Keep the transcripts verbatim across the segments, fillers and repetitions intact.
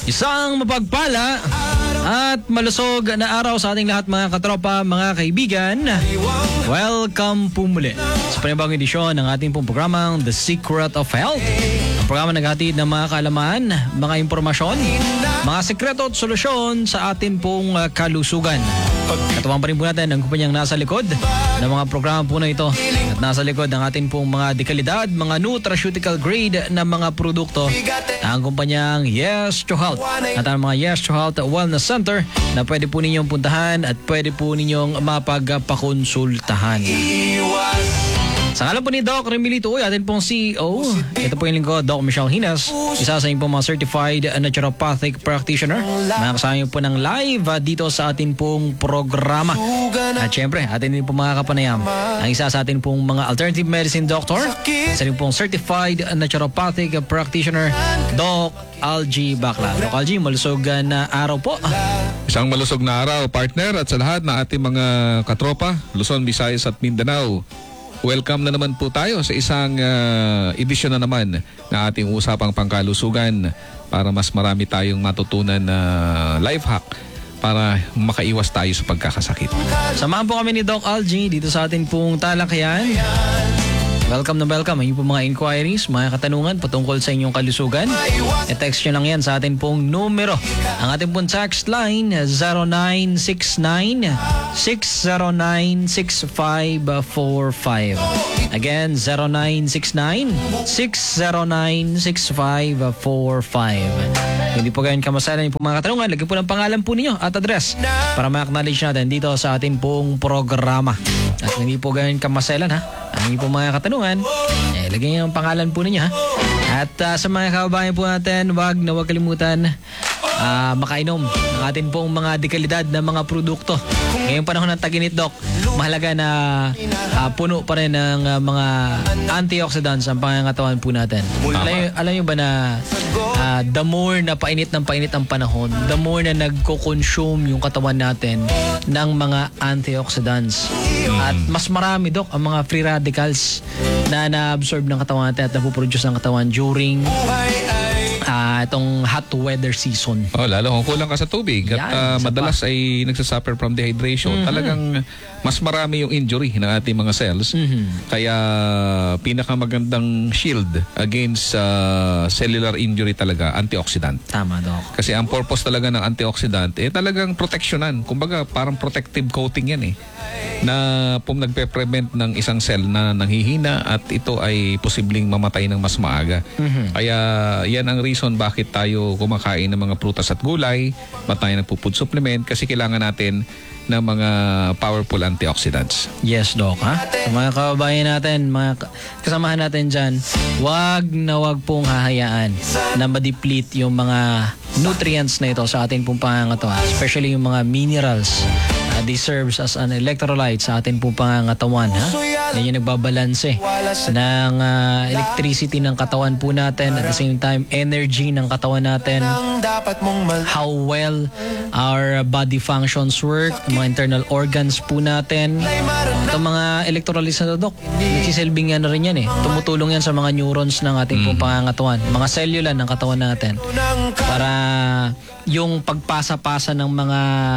Isang mapagpala at malusog na araw sa ating lahat mga katropa, mga kaibigan. Welcome po muli sa panibagong edisyon ng ating pong programang The Secret of Health. Ang programa naghatid ng mga kaalaman, mga impormasyon, mga sekreto at solusyon sa atin pong uh, kalusugan. Katuwang pa rin po natin ang kumpanyang nasa likod ng mga programa po na ito at nasa likod ng atin pong mga dekalidad, mga nutraceutical grade na mga produkto, ang kumpanyang Yes to Health at ang mga Yes to Health Wellness Center na pwede po ninyong puntahan at pwede po ninyong mapagpakonsultahan. Sa ngalan po ni Doc Remilito Uy, atin pong C E O. Ito po yung lingkod, Doc Michelle Hinas, isa sa inyong mga certified naturopathic practitioner. Mga kasama po ng live uh, dito sa atin pong programa. At syempre, atin din po mga kapanayam, ang isa sa atin pong mga alternative medicine doctor, isa rin pong certified naturopathic practitioner, Doc Algie Bacla. Doc Algie, malusog na araw po. Isang malusog na araw, partner, at sa lahat ng ating mga katropa, Luzon, Visayas at Mindanao. Welcome na naman po tayo sa isang uh, edisyon na naman na ating usapang pangkalusugan para mas marami tayong matutunan na uh, life hack para makaiwas tayo sa pagkakasakit. Samahan po kami ni Doc Algie dito sa ating pong talakayan. Welcome na welcome. Ayun po mga inquiries, mga katanungan patungkol sa inyong kalusugan. E-text nyo lang yan sa ating pong numero. Ang ating pong text line zero nine six nine, six zero nine, six five four five. Again, zero nine six nine, six zero nine, six five four five. Hindi po ganyan kamasalan yung mga katanungan. Lagyan po ng pangalan po ninyo at address para ma-acknowledge natin dito sa ating pong programa. At hindi po ganyan kamasalan ha. Ang po mga katanungan, eh, lagyan niyo ang pangalan po ninyo ha. At uh, sa mga kababayan po natin, wag na wag kalimutan uh, makainom ng atin pong mga dekalidad na mga produkto. Ngayong panahon ng tag-init, Doc, mahalaga na uh, puno pa rin ng uh, mga antioxidants ang pangangatawan po natin. Alam, alam niyo ba na uh, the more na painit ng painit ang panahon, the more na nagko-consume yung katawan natin ng mga antioxidants. At mas marami, Doc, ang mga free radicals na na-absorb ng katawan natin at napuproduce ng katawan during uh, itong hot weather season. Oh, lalo kung kulang ka sa tubig at uh, madalas pa ay nagsasuffer from dehydration, mm-hmm. talagang mas marami yung injury ng ating mga cells. Mm-hmm. Kaya pinakamagandang shield against uh, cellular injury talaga, antioxidant. Tama, Doc. Kasi ang purpose talaga ng antioxidant, eh talagang protectionan. Kumbaga, parang protective coating yan eh. Na pum nagpe-prevent ng isang cell na nanghihina at ito ay posibleng mamatay ng mas maaga. Mm-hmm. Kaya yan ang reason bakit tayo kumakain ng mga prutas at gulay, bakit tayo nagpo-food supplement, kasi kailangan natin ng mga powerful antioxidants. Yes, Doc. Ha? Sa mga kababayan natin, mga kasamahan natin dyan, wag na wag pong hahayaan na ma-deplete yung mga nutrients na ito sa ating pong pangangatawan, especially yung mga minerals. Uh, this serves as an electrolyte sa ating pong pangangatawan. Ha? Yan yung nagbabalanse ng uh, electricity ng katawan po natin, at the same time energy ng katawan natin, how well our body functions work, mga internal organs po natin. Itong mga electrolytes na to, Doc, nagsisilbing yan na rin yan eh. Tumutulong yan sa mga neurons ng ating pong pangangatawan, mga selula ng katawan natin, para yung pagpasa-pasa ng mga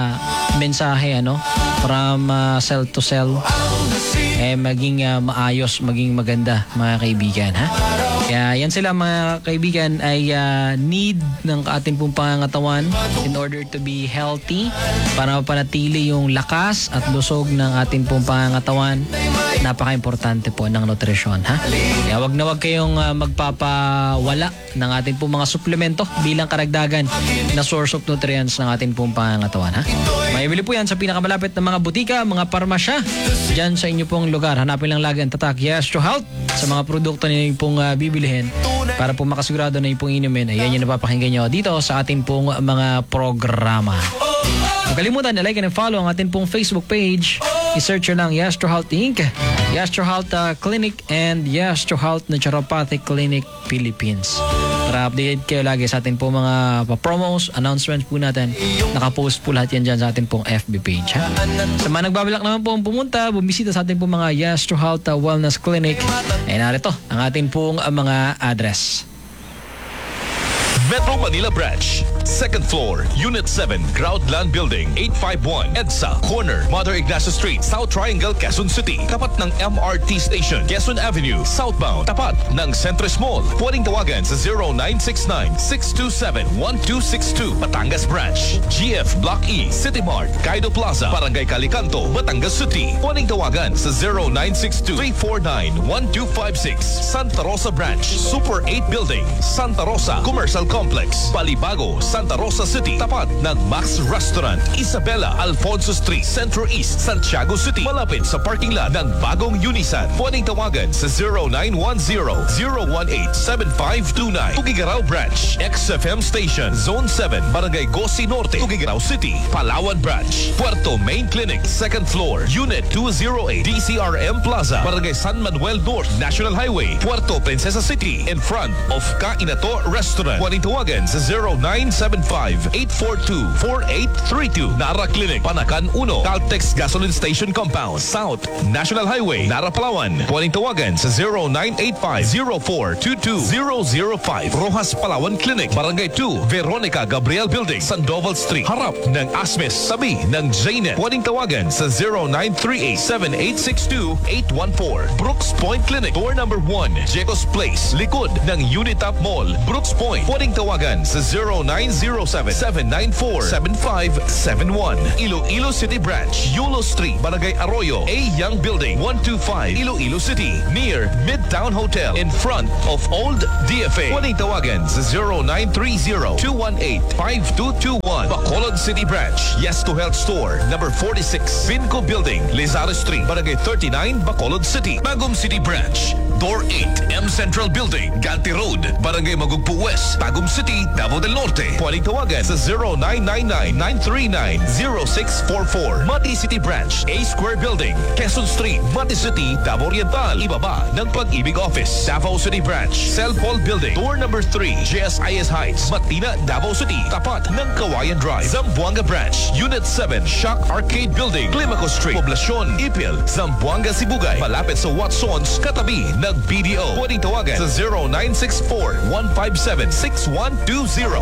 mensahe ano from uh, cell to cell eh maging uh, maayos, maging maganda, mga kaibigan ha. Kaya yan sila mga kaibigan ay uh, need ng ating pong pangangatawan in order to be healthy, para mapanatili yung lakas at lusog ng ating pong pangangatawan. Napaka-importante po ng nutrisyon ha. Kaya wag na wag kayong uh, magpapawala ng ating pong mga suplemento bilang karagdagan na source of nutrients ng ating pong pangangatawan ha. Maibili po yan sa pinakamalapit na mga butika, mga parmasya dyan sa inyo pong lugar. Hanapin lang lagi ang tatak Yes to Health sa mga produkto ninyo pong uh, bibilihin para po makasigurado na yung pong inumin. Ayan yung napapakinggan nyo dito sa ating pong mga programa. Huwag kalimutan na like and follow ang ating pong Facebook page. I-search nyo lang Yes to Health Incorporated, Yes to Health uh, Clinic, and Yes to Health Naturopathic Clinic Philippines. Para updated kayo lagi sa ating pong mga promos, announcements po natin. Nakapost po lahat yan dyan sa ating pong F B page. Ha? Sa mga nagbabalak naman po pumunta, bumisita sa ating pong mga Yes to Health uh, Wellness Clinic. Ay narito ang ating pong uh, mga address. Metro Manila Branch. Second floor, Unit seven, Groundland Building, eight fifty-one, EDSA, corner, Mother Ignacio Street, South Triangle, Quezon City. Tapat ng M R T Station, Quezon Avenue, southbound. Tapat ng Centris Mall. Pwedeng tawagan sa zero nine six nine, six two seven, one two six two. Batangas Branch. G F Block E, City Mart, Kaido Plaza, Barangay Calicanto, Batangas City. Pwedeng tawagan sa zero nine six two, three four nine, one two five six. Santa Rosa Branch. Super eight Building, Santa Rosa Commercial Complex, Balibago, Santa Rosa City. Tapat ng Max Restaurant, Isabela, Alfonso Street, Centro East, Santiago City. Malapit sa parking lot ng bagong Unisan. Pwedeng tawagan sa zero nine one zero, zero one eight, seven five two nine. Tugigaraw Branch, X F M Station, Zone seven, Barangay Gosi Norte, Tugigaraw City. Palawan Branch, Puerto Main Clinic, second floor, Unit two oh eight, D C R M Plaza, Barangay San Manuel North, National Highway, Puerto Princesa City, in front of Kainato Restaurant. Pwedeng tawagan sa zero nine seven five, eight four two, four eight three two. Nara Clinic, Panakan one, Caltex Gasoline Station Compound, South National Highway, Nara Palawan. Pwedeng tawagan sa zero nine eight five, zero four two two zero zero five. Rojas Palawan Clinic, Barangay two, Veronica Gabriel Building, Sandoval Street, harap ng Asmis, sabi ng J N E T. Pwedeng tawagan sa zero nine three eight, seven eight six two, eight one four. Brooks Point Clinic, door number one, Jecos Place, likod ng Unitap Mall, Brooks Point. Pwedeng tawagan sa zero nine zero seven, seven nine four, seven five seven one. Iloilo City Branch, Yulo Street, Barangay Arroyo, A Young Building, one two five, Iloilo City, near Midtown Hotel, in front of Old D F A. Pwedeng tawagan sa zero nine three zero, two one eight, five two two one. Bacolod City Branch, Yes to Health Store, number forty-six, Vinco Building, Lizardo Street, Barangay thirty-nine, Bacolod City. Bagong City Branch, Door eight, M Central Building, Ganti Road, Barangay Magugpo West, Tagum City, Davao del Norte. Pwedeng tawagan sa zero nine nine nine, nine three nine, zero six four four. Mati City Branch, A Square Building, Quezon Street, Mati City, Davao Oriental. Ibaba ng Pag-ibig Office. Davao City Branch, Celpol Building, door number three, J S I S Heights, Matina, Davao City. Tapat ng Kawayan Drive. Zamboanga Branch, Unit seven, Shock Arcade Building, Climaco Street, Poblacion, Ipil, Zamboanga, Sibugay. Malapit sa Watsons, katabi ng B D O. Pwedeng tawagan sa zero nine six four, one five seven, six one two zero.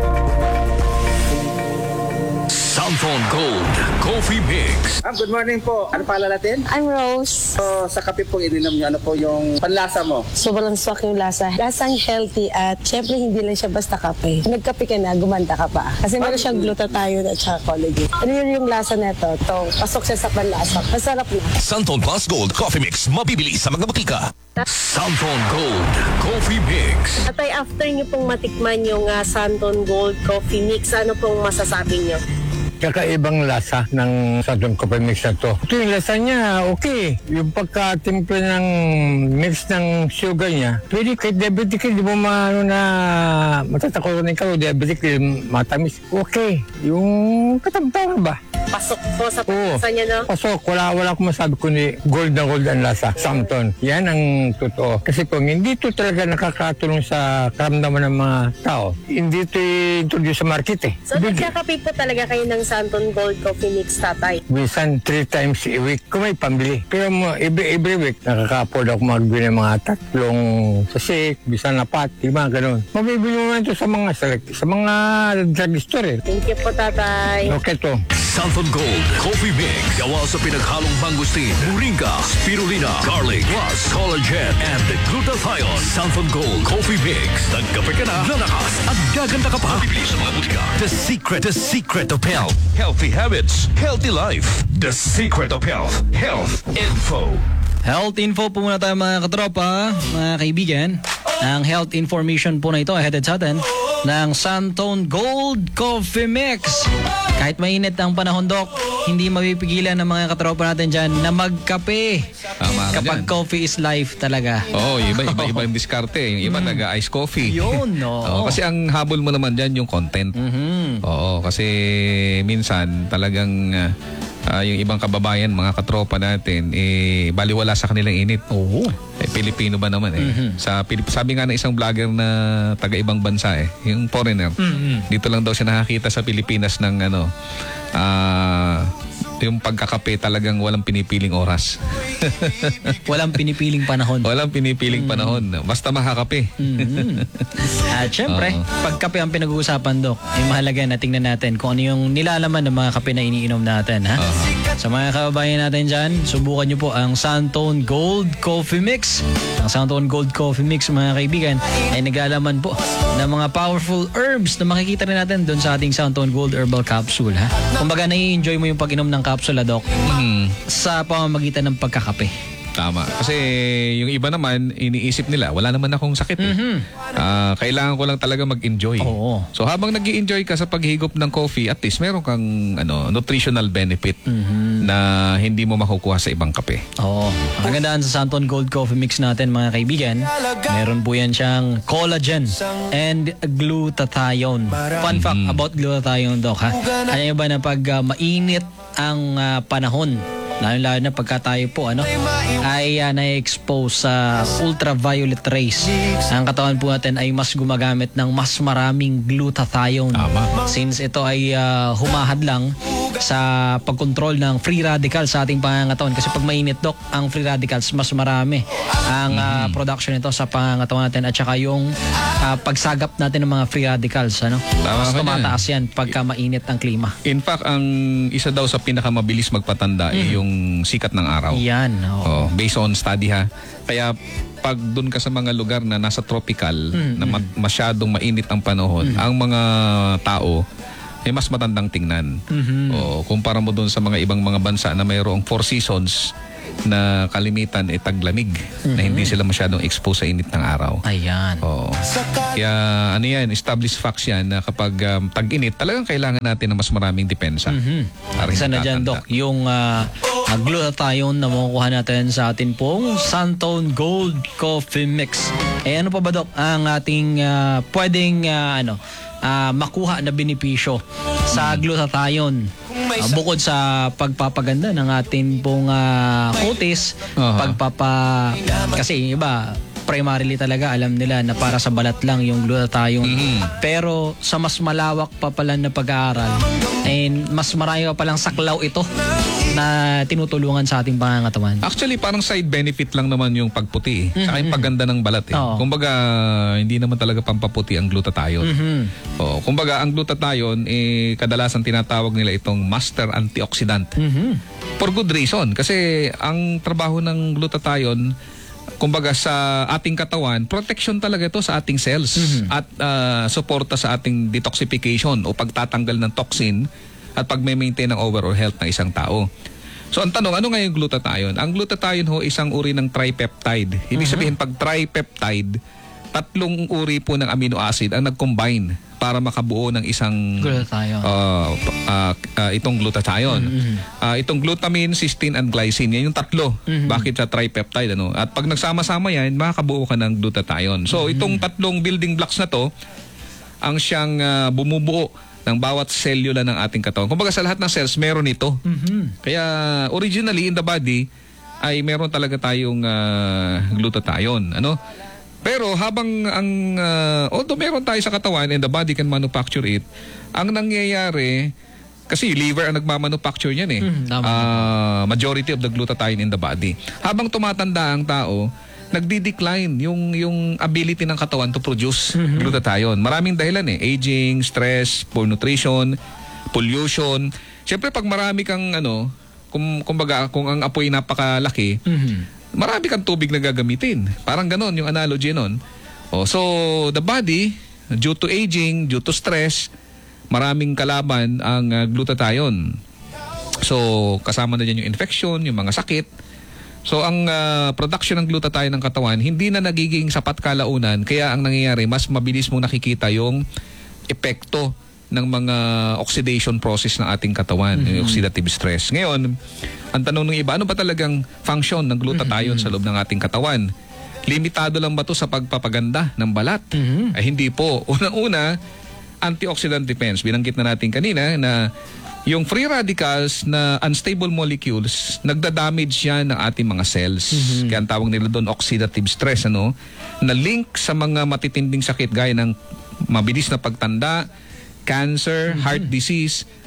Samphon Gold Coffee Mix. Ah, good morning po. Ano pala natin? I'm Rose. So, sa kape pong ininom niyo, ano po yung panlasa mo? Sobrang swak yung lasa. Lasang healthy at syempre hindi lang siya basta kape. Nagkape ka na, gumanda ka pa. Kasi meron siyang glutathione at saka collagen. Ano yun yung lasa neto? Ito, pasok siya sa panlasa. Masarap na. Santon Plus Gold Coffee Mix, mabibili sa mga butika. Samphon Gold Coffee Mix. Atay, after niyo pong matikman yung uh, Santon Gold Coffee Mix, ano pong masasabi niyo? Kakaibang lasa ng Santon Coffee Mix na to. Ito yung lasa niya, okay. Yung pagkatimpla ng mix ng sugar niya, pwede kahit diabetic, di mo maano na matatakoran ikaw, diabetic, matamis. Okay. Yung katamtaran ba? Pasok po sa Oo. panlasa niya, no? Pasok, wala, wala akong masabi kundi gold na gold ang lasa. Santon. Yan ang totoo. Kasi kung hindi ito talaga nakakatulong sa karamdaman ng mga tao, hindi ito introduce sa market eh. So, nagkakape po talaga kayo ng Santon Gold Coffee Mix, tatay? Minsan three times a week kung may pambili. Pero mo, every, every week, nakaka-afford ako magbili ng mga tatlong sasik, bisan na pat, lima, ganun. Mabibili mo ito sa mga select, sa mga drugstore eh. Thank you po, tatay. Okay to. Sanphon Gold Coffee Mix. Gawa sa pinaghalong mangustin, moringa, spirulina, garlic, plus collagen, and glutathione. Sanphon Gold Coffee Mix. Nagkape ka na, lalakas, at gaganda ka pa. Bibili sa mga butika. The secret, the secret of health. Healthy habits, healthy life. The secret of health. Health info. Health info po muna tayo mga katropa, mga kaibigan. Ang health information po na ito ay headed sa atin ng Santon Gold Coffee Mix. Kahit mainit ang panahon, Dok, hindi mapipigilan ng mga katropa natin dyan na magkape. Tama ka Kapag dyan. coffee is life talaga. Oo, oh, iba, iba, iba yung diskarte. Yung iba nag-ice coffee. Yun, no. Oo, kasi ang habol mo naman dyan yung content. Mhm. Oo, kasi minsan talagang uh, uh, yung ibang kababayan, mga katropa natin, eh, baliwala sa kanilang init. Oo. Eh, Pilipino ba naman eh. Mhm. Sa Pilip, sabi nga ng isang vlogger na taga-ibang bansa eh, yung foreigner. Mhm. Dito lang daw siya nakakita sa Pilipinas ng ano, ah, yung pagkakape talagang walang pinipiling oras. Walang pinipiling panahon. Walang pinipiling panahon. Basta makakape. Mhm. At syempre, pag kape ang pinag-uusapan, Dok, ay mahalaga na tingnan natin kung ano yung nilalaman ng mga kape na iniinom natin. Ha? Sa mga kababayan natin dyan, subukan nyo po ang Santone Gold Coffee Mix. Ang Santone Gold Coffee Mix, mga kaibigan, ay naglalaman po ng mga powerful herbs na makikita rin natin doon sa ating Santone Gold Herbal Capsule. Ha? Kumbaga, nai-enjoy mo yung pag-inom ng capsule, Dok, sa pamamagitan ng pagkakape. Tama. Kasi yung iba naman, iniisip nila, wala naman akong sakit. Eh. Ah, kailangan ko lang talaga mag-enjoy. Oo. So habang nag-i-enjoy ka sa paghigop ng coffee, at least meron kang ano, nutritional benefit na hindi mo makukuha sa ibang kape. Oo. Ang gandaan sa Santone Gold Coffee Mix natin, mga kaibigan, meron po yan siyang collagen and glutathione. Fun fact about glutathione, Doc, ha? Ano yung ba na pag uh, mainit ang uh, panahon, lalo-lalo na pagka tayo po ano, ay uh, na-expose sa ultraviolet rays, ang katawan po natin ay mas gumagamit ng mas maraming glutathione. Tama. Since ito ay uh, humahadlang sa pagkontrol ng free radicals sa ating pangangatawan. Kasi pag mainit, Dok, ang free radicals mas marami ang uh, production nito sa pangangatawan natin, at saka yung uh, pagsagap natin ng mga free radicals, ano? Tama Mas ka tumataas yan pagka mainit ang klima. In fact, ang isa daw sa pinakamabilis magpatanda ay yung sikat ng araw. Yan. Oo. Oh, based on study, ha. Kaya pag doon ka sa mga lugar na nasa tropical, na ma- masyadong mainit ang panahon, ang mga tao ay mas matandang tingnan. Oh, kumpara mo doon sa mga ibang mga bansa na mayroong four seasons na kalimitan ay taglamig, na hindi sila masyadong exposed sa init ng araw. Ayan. Oo. Kaya ano yan, established facts yan na kapag um, tag-init, talagang kailangan natin ng mas maraming depensa. Para Isa hindi na dyan, tatanda. Doc, yung uh, uh, glutathione na makukuha natin sa atin pong Santone Gold Coffee Mix. Eh ano pa ba, Doc, ang ating uh, pwedeng uh, ano, uh, makuha na benepisyo sa glutathione? Uh, bukod sa pagpapaganda ng ating pong uh, kutis, Aha. pagpapa... Kasi iba, primarily talaga alam nila na para sa balat lang yung glutathione. Pero sa mas malawak pa pala na pag-aaral, eh, mas marami pa palang saklaw ito na tinutulungan sa ating pangangatawan. Actually, parang side benefit lang naman yung pagputi. Eh. Saka yung pagganda ng balat. Eh. Oo. Kumbaga, hindi naman talaga pampaputi ang glutathione. Oo. Kumbaga, ang glutathione, eh, kadalasan tinatawag nila itong master antioxidant. For good reason. Kasi ang trabaho ng glutathione, kumbaga sa ating katawan, protection talaga ito sa ating cells at uh, suporta sa ating detoxification o pagtatanggal ng toxin at pag-maintain ng overall health ng isang tao. So ang tanong, ano nga yung glutathione? Ang glutathione ho, isang uri ng tripeptide. Ibig sabihin, pag tripeptide, tatlong uri po ng amino acid ang nag-combine para makabuo ng isang Glutathione. uh, uh, uh, itong glutathione. Uh, itong glutamine, cysteine, and glycine. Yan yung tatlo. Bakit sa tripeptide? Ano? At pag nagsama-sama yan, makakabuo ka ng glutathione. So itong tatlong building blocks na to, ang siyang uh, bumubuo ng bawat cellula ng ating katawan. Kumbaga sa lahat ng cells, meron ito. Kaya originally in the body, ay meron talaga tayong uh, glutathione. Ano? Pero habang ang, uh, although meron tayo sa katawan and the body can manufacture it, ang nangyayari, kasi liver ang nagmamanufacture niyan eh. Mm, tama. Uh, majority of the glutathione in the body. Habang tumatanda ang tao, nagdi-decline yung, yung ability ng katawan to produce glutathione. Maraming dahilan eh. Aging, stress, poor nutrition, pollution. Siyempre pag marami kang ano, kung, kumbaga, kung ang apoy napakalaki, marami kang tubig na gagamitin. Parang ganon yung analogy nun. Oh, so, the body, due to aging, due to stress, maraming kalaban ang uh, glutathione. So, kasama na dyan yung infection, yung mga sakit. So, ang uh, production ng glutathione ng katawan, hindi na nagiging sapat kalaunan. Kaya ang nangyayari, mas mabilis mong nakikita yung epekto ng mga oxidation process ng ating katawan, yung oxidative stress. Ngayon, ang tanong ng iba, ano ba talagang function ng glutathione sa loob ng ating katawan? Limitado lang ba ito sa pagpapaganda ng balat? Ay hindi po. Unang-una, antioxidant defense. Binanggit na natin kanina na yung free radicals na unstable molecules, nagda-damage yan ng ating mga cells. Kaya ang tawag nila doon oxidative stress, ano? Na link sa mga matitinding sakit gaya ng mabilis na pagtanda, cancer, heart disease,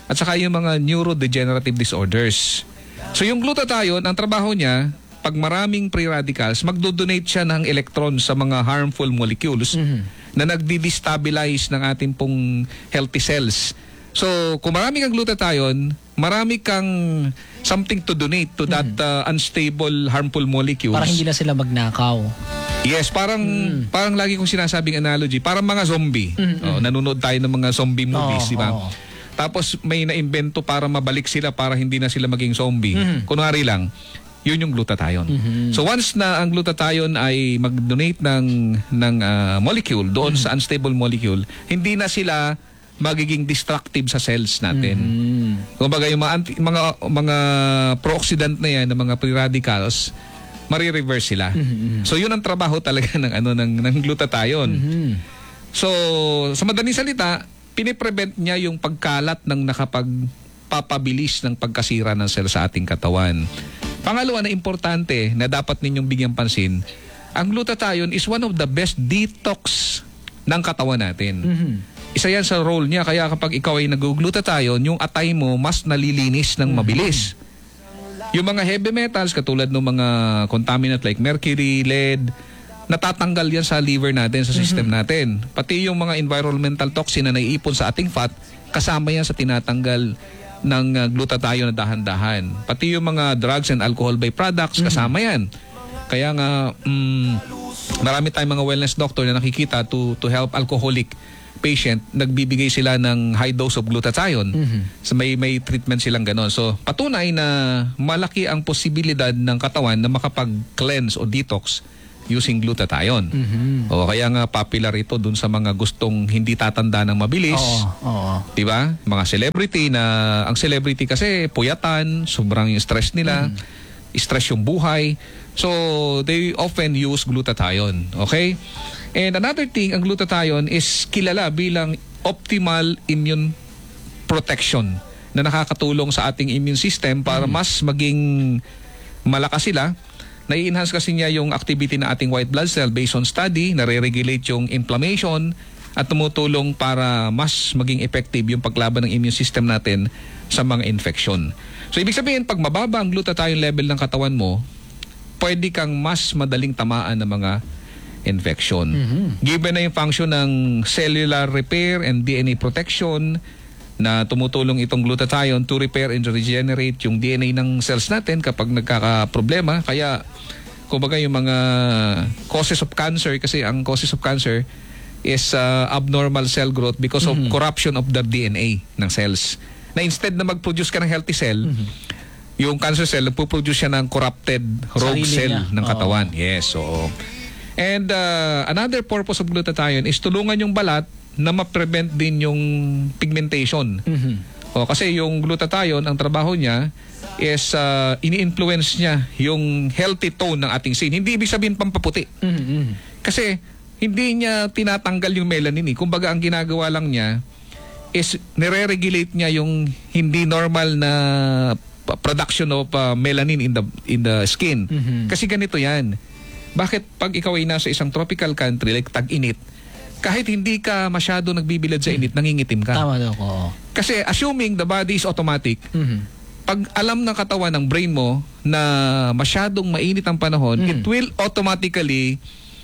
at saka yung mga neurodegenerative disorders. So yung glutathione, ang trabaho niya, pag maraming free radicals, magdo-donate siya ng electrons sa mga harmful molecules mm-hmm. na nagdi-destabilize ng ating pong healthy cells. So kung marami kang glutathione, marami kang something to donate to that uh, unstable harmful molecules. Para hindi na sila magnakaw. Yes, parang mm. parang lagi kong sinasabing analogy, parang mga zombie. Mm-hmm. Oh, nanonood tayo ng mga zombie movies, oh, di ba? Oh. Tapos may naimbento para mabalik sila para hindi na sila maging zombie. Mm-hmm. Kunwari lang, yun yung glutathione. Mm-hmm. So once na ang glutathione ay mag-donate ng ng uh, molecule doon mm-hmm. sa unstable molecule, hindi na sila magiging destructive sa cells natin. Mm-hmm. Kumbaga yung mga anti, mga mga pro-oxidant na yan, ng mga free radicals, mari-reverse sila. Mm-hmm. So yun ang trabaho talaga ng ano ng ng glutathione. Mm-hmm. So sa madaling salita, piniprevent niya yung pagkalat ng nakapagpapabilis ng pagkasira ng cell sa ating katawan. Pangalawa na importante na dapat ninyong bigyang pansin, ang glutathione is one of the best detox ng katawan natin. Mm-hmm. Isa yan sa role niya, kaya kapag ikaw ay nag-glutathione, yung atay mo mas nalilinis ng mabilis. Mm-hmm. Yung mga heavy metals katulad ng mga contaminant like mercury, lead, natatanggal yan sa liver natin, sa system mm-hmm. natin. Pati yung mga environmental toxin na naiipon sa ating fat, kasama yan sa tinatanggal ng uh, glutathione na dahan-dahan. Pati yung mga drugs and alcohol byproducts, mm-hmm. kasama yan. Kaya nga, um, marami tayong mga wellness doctor na nakikita to, to help alcoholic patient, nagbibigay sila ng high dose of glutathione. Mm-hmm. So may may treatment silang gano'n. So patunay na malaki ang posibilidad ng katawan na makapag-cleanse o detox using glutathione. Mm-hmm. O kaya nga popular ito dun sa mga gustong hindi tatanda ng mabilis. Oo, oo. 'Di ba? Mga celebrity na ang celebrity kasi puyatan, sobrang yung stress nila, mm-hmm. stress yung buhay. So they often use glutathione. Okay? And another thing, ang glutathione is kilala bilang optimal immune protection na nakakatulong sa ating immune system para mm. mas maging malakas sila. Nai-enhance kasi niya yung activity na ating white blood cell based on study, nare-regulate yung inflammation at tumutulong para mas maging effective yung paglaban ng immune system natin sa mga infection. So ibig sabihin, pag mababa ang glutathione level ng katawan mo, pwede kang mas madaling tamaan ng mga infection. Mm-hmm. Given na yung function ng cellular repair and D N A protection na tumutulong itong glutathione to repair and regenerate yung D N A ng cells natin kapag nagkakaproblema. Kaya, kumbaga yung mga causes of cancer, kasi ang causes of cancer is uh, abnormal cell growth because mm-hmm. of corruption of the D N A ng cells. Na instead na mag-produce ka ng healthy cell, mm-hmm. yung cancer cell, nagpo-produce siya ng corrupted rogue Sarili cell niya. ng katawan. Oh. Yes, so and uh, another purpose of glutathione is tulungan yung balat na ma-prevent din yung pigmentation. Mm-hmm. O, kasi yung glutathione, ang trabaho niya is uh, ini-influence niya yung healthy tone ng ating skin. Hindi ibig sabihin pampaputi. Mm-hmm. Kasi hindi niya tinatanggal yung melanin. Eh. Kumbaga ang ginagawa lang niya is nire-regulate niya yung hindi normal na production of uh, melanin in the in the skin. Mm-hmm. Kasi ganito yan. Bakit pag ikaw ay nasa isang tropical country like tag-init, kahit hindi ka masyado nagbibilad sa init, nangingitim ka. Tama daw ko. Kasi assuming the body is automatic, mm-hmm. pag alam ng katawan ng brain mo na masyadong mainit ang panahon, mm-hmm. it will automatically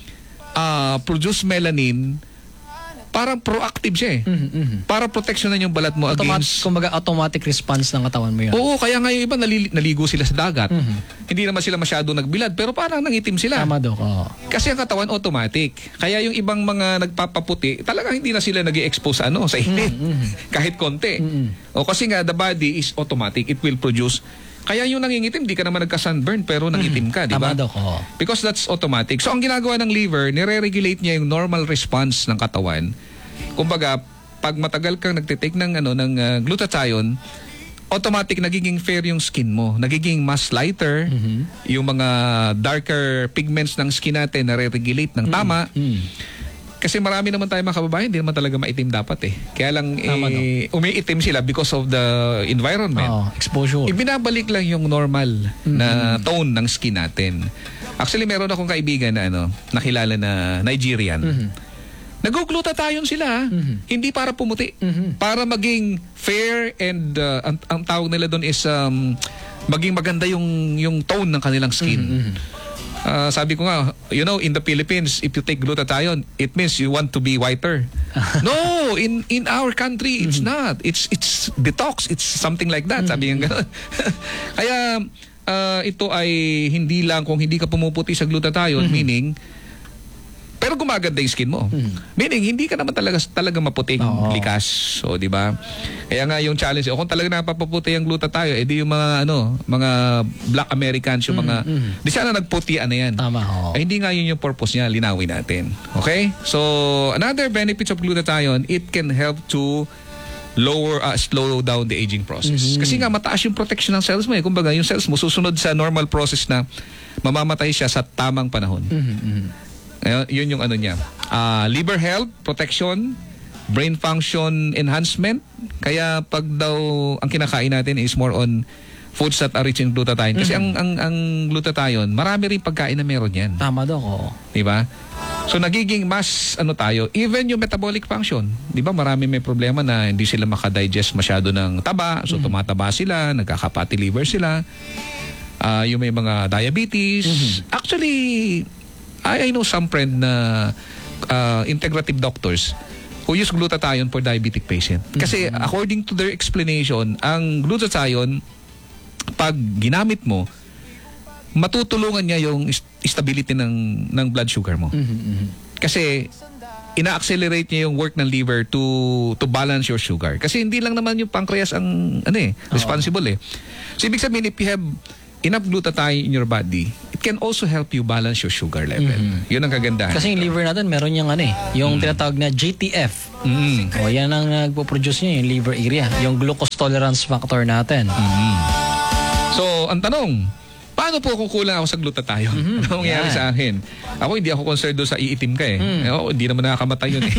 uh, produce melanin. Parang proactive siya eh. Mm-hmm. Para proteksyonan yung balat mo Automat- against... Kumbaga automatic response ng katawan mo yun. Oo, kaya nga yung iba nalili- naligo sila sa dagat. Mm-hmm. Hindi naman sila masyado nagbilad, pero parang nangitim sila. Tama daw ko. Kasi ang katawan automatic. Kaya yung ibang mga nagpapaputi, talagang hindi na sila nag-i-expose sa ano, sa init. Mm-hmm. Kahit konti. Mm-hmm. O kasi nga, the body is automatic. It will produce... Kaya yung nangingitim, di ka naman nagka-sunburn pero nangitim ka, di ba? Tama daw ko. Because that's automatic. So ang ginagawa ng liver, nire-regulate niya yung normal response ng katawan. Kumbaga, pag matagal kang nagtitake ng ano ng uh, glutathione, automatic nagiging fair yung skin mo. Nagiging mas lighter. Mm-hmm. Yung mga darker pigments ng skin natin nare-regulate ng tama. Mm-hmm. Kasi marami naman tayo mga kababayan, hindi naman talaga maitim dapat eh. Kaya lang eh, no? umiitim sila because of the environment. Oh, exposure. Ibinabalik lang yung normal mm-hmm. na tone ng skin natin. Actually, meron akong kaibigan na ano, nakilala na Nigerian. Mm-hmm. Nag-glutathione sila, hindi para pumuti. Para maging fair and uh, ang, ang tawag nila doon is um, maging maganda yung yung tone ng kanilang skin. Uh, sabi ko nga, you know, in the Philippines, if you take glutathione, it means you want to be whiter. No, in in our country, it's not. It's it's detox. It's something like that. Sabi nga gano'n. Kaya uh, ito ay hindi lang kung hindi ka pumuputi sa glutathione, meaning pero gumaganda yung skin mo. Meaning, hindi ka naman talaga talaga maputing Oo. likas. So, di ba? Kaya nga yung challenge, o kung talaga napapaputi ang glutathione, edi yung mga, ano, mga Black Americans, yung mga, di sana nagputian na yan. Tama, oo. Ay, hindi nga yun yung purpose niya, linawin natin. Okay? So, another benefits of glutathione, it can help to lower, uh, slow down the aging process. Kasi nga, mataas yung protection ng cells mo eh. Kumbaga, yung cells mo susunod sa normal process na mamamatay siya sa tamang panahon. Ayun, yun yung ano niya. Ah, liver health, protection, brain function enhancement. Kaya pag daw ang kinakain natin is more on foods that are rich in glutathione. Kasi ang, ang ang glutathione, marami rin pagkain na meron yan. Tama, Dok. Oo. Di ba? So nagiging mas ano tayo, even yung metabolic function. Di ba marami may problema na hindi sila makadigest masyado ng taba. So tumataba sila, nagkaka-fatty liver sila. Ah, yung may mga diabetes. Actually, I, I know some friend na uh, integrative doctors who use glutathione for diabetic patient. Kasi according to their explanation, ang glutathione, pag ginamit mo, matutulungan niya yung stability ng, ng blood sugar mo. Kasi ina-accelerate niya yung work ng liver to to balance your sugar. Kasi hindi lang naman yung pancreas ang ano eh, responsible eh. So ibig sabihin, if you have enough glutathione in your body, it can also help you balance your sugar level. Yun ang kagandahan. Kasi yung liver natin, meron niyang ano eh, yung tinatawag na G T F. Mm. O yan ang nagpo-produce niya, yung liver area, yung glucose tolerance factor natin. So, ang tanong, paano po kung kulang ako sa glutathione? Ano mangyayari Yeah. sa akin? Ako hindi ako concerned doon sa iitim ka eh. Eh, oo, hindi naman nakakamatay yun eh.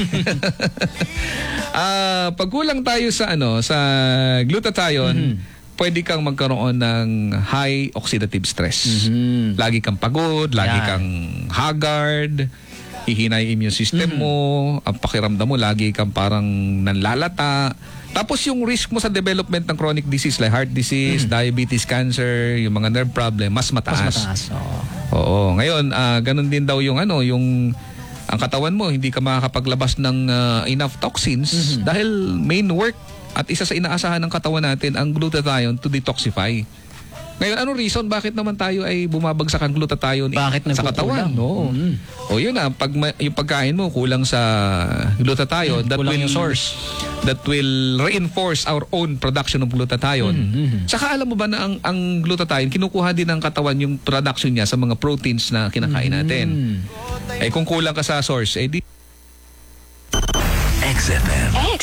Ah, pag kulang tayo sa ano, sa glutathione, pwede kang magkaroon ng high oxidative stress. Lagi kang pagod, lagi Yan. kang haggard, hihina yung immune system mo, ang pakiramdam mo, lagi kang parang nanlalata. Tapos yung risk mo sa development ng chronic disease like heart disease, diabetes, cancer, yung mga nerve problem, mas mataas. Mas mataas. Oo. Oo. Ngayon, ah, ganun din daw yung ano, yung ang katawan mo, hindi ka makakapaglabas ng ah, enough toxins dahil main work at isa sa inaasahan ng katawan natin ang glutathione to detoxify. Ngayon, anong reason bakit naman tayo ay bumabagsak ang glutathione Bakit sa nagkukulang? katawan? No. Mm. O yun na, pag ma- yung pagkain mo kulang sa glutathione, that Kulang will yung source. that will reinforce our own production of glutathione. Saka alam mo ba na ang, ang glutathione, kinukuha din ng katawan yung production niya sa mga proteins na kinakain natin. Eh kung kulang ka sa source, eh di X F M.